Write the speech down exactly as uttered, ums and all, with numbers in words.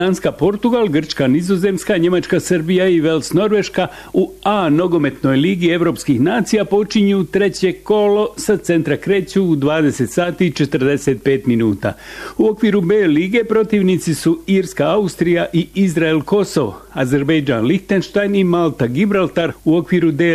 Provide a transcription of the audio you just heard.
Danska, Portugal, Grčka, Nizozemska, Njemačka, Srbija i Vels, Norveška u A nogometnoj ligi evropskih nacija počinju treće kolo, sa centra kreću u dvadeset sati i četrdeset pet minuta. U okviru B lige protivnici su Irska, Austrija i Izrael, Kosovo, Azerbejdžan, Lihtenštajn i Malta, Gibraltar. U okviru D